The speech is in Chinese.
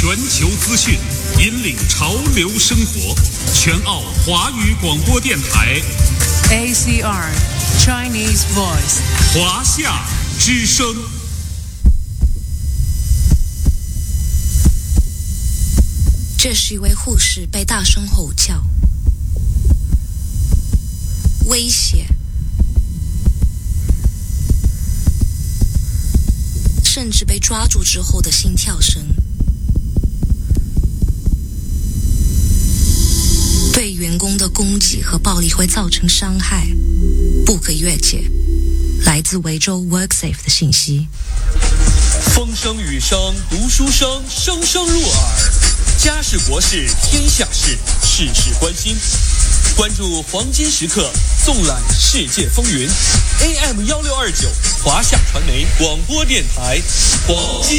全球资讯，引领潮流生活。全澳华语广播电台 ACR Chinese Voice 华夏之声。 这是一位护士被大声吼叫，威胁，甚至被抓住之后的心跳声。对员工的攻击和暴力会造成伤害，不可越界。来自维州 WorkSafe 的信息。 风声雨声读书声，声声入耳。家事国事天下事，事事关心。关注黄金时刻，纵览世界风云。AM 1629华夏传媒广播电台，黄金。